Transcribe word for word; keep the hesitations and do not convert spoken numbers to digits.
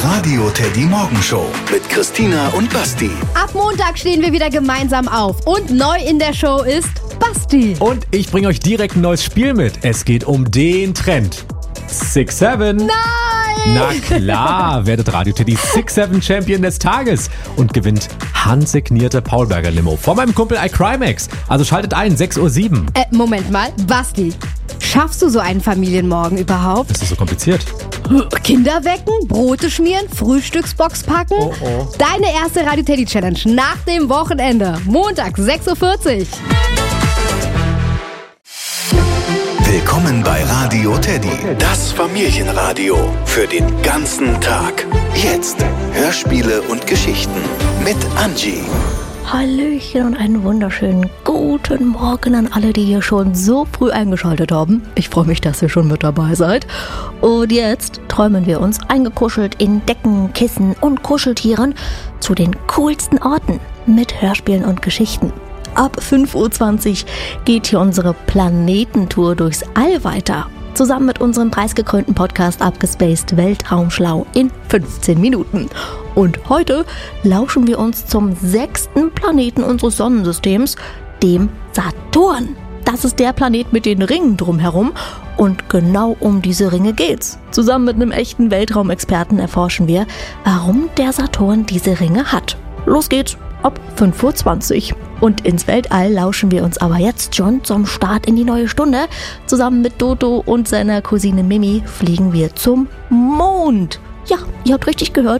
Radio Teddy Morgenshow mit Christina und Basti. Ab Montag stehen wir wieder gemeinsam auf und neu in der Show ist Basti. Und ich bringe euch direkt ein neues Spiel mit. Es geht um den Trend. six seven. Nein! Na klar, werdet Radio Teddy six seven Champion des Tages und gewinnt handsignierte Paulberger Limo von meinem Kumpel iCrimex. Also schaltet ein, sechs Uhr sieben. Äh, Moment mal, Basti, schaffst du so einen Familienmorgen überhaupt? Ist das so kompliziert? Kinder wecken, Brote schmieren, Frühstücksbox packen? Oh, oh. Deine erste Radio Teddy Challenge nach dem Wochenende. Montag, sechs Uhr vierzig. Willkommen bei Radio Teddy, das Familienradio für den ganzen Tag. Jetzt Hörspiele und Geschichten mit Angie. Hallöchen und einen wunderschönen guten Morgen an alle, die hier schon so früh eingeschaltet haben. Ich freue mich, dass ihr schon mit dabei seid. Und jetzt träumen wir uns eingekuschelt in Decken, Kissen und Kuscheltieren zu den coolsten Orten mit Hörspielen und Geschichten. Ab fünf Uhr zwanzig geht hier unsere Planetentour durchs All weiter. Zusammen mit unserem preisgekrönten Podcast Abgespaced Weltraumschlau in fünfzehn Minuten. Und heute lauschen wir uns zum sechsten Planeten unseres Sonnensystems, dem Saturn. Das ist der Planet mit den Ringen drumherum und genau um diese Ringe geht's. Zusammen mit einem echten Weltraumexperten erforschen wir, warum der Saturn diese Ringe hat. Los geht's ab fünf Uhr zwanzig. Und ins Weltall lauschen wir uns aber jetzt schon zum Start in die neue Stunde. Zusammen mit Dodo und seiner Cousine Mimi fliegen wir zum Mond. Ja, ihr habt richtig gehört,